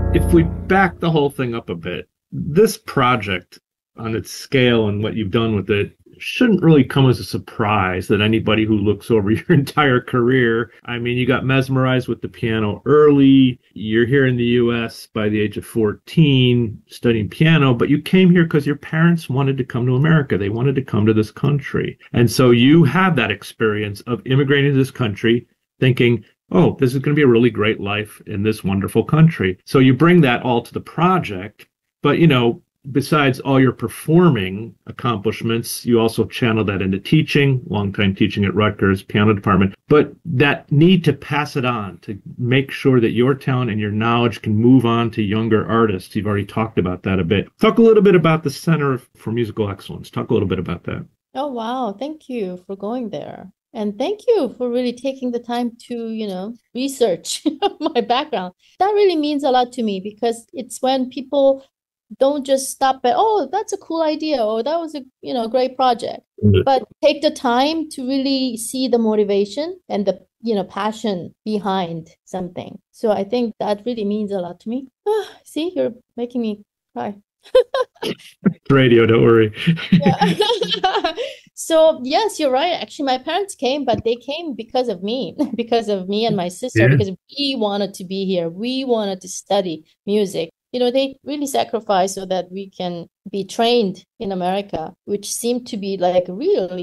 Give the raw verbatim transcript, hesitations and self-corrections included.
If we back the whole thing up a bit, this project on its scale and what you've done with it shouldn't really come as a surprise that anybody who looks over your entire career. I mean, you got mesmerized with the piano early. You're here in the U S by the age of fourteen studying piano, but you came here because your parents wanted to come to America. They wanted to come to this country. And so you have that experience of immigrating to this country thinking, oh, this is going to be a really great life in this wonderful country. So you bring that all to the project. But, you know, besides all your performing accomplishments, you also channel that into teaching, long time teaching at Rutgers, piano department. But that need to pass it on, to make sure that your talent and your knowledge can move on to younger artists. You've already talked about that a bit. Talk a little bit about the Center for Musical Excellence. Talk a little bit about that. Oh, wow. Thank you for going there. And thank you for really taking the time to, you know, research my background. That really means a lot to me because it's when people don't just stop at, oh, that's a cool idea, or that was a, you know, great project, but take the time to really see the motivation and the, you know, passion behind something. So I think that really means a lot to me. Ah, see, you're making me cry. Radio, don't worry. Yeah. So yes, you're right. Actually, my parents came, but they came because of me, because of me and my sister, Yeah. because we wanted to be here. We wanted to study music. You know, they really sacrificed so that we can be trained in America, which seemed to be like really